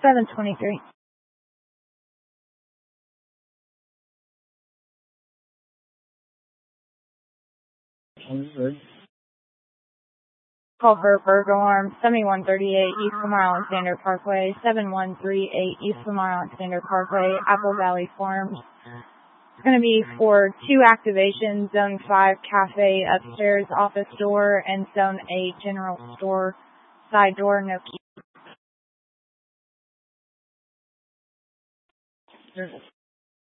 723. Call for burglar alarm 7138 East Lamar Alexander Parkway, 7138 East Lamar Alexander Parkway, Apple Valley Farms. It's going to be for 2 activations, Zone 5 cafe upstairs office door and Zone 8 general store side door, no key.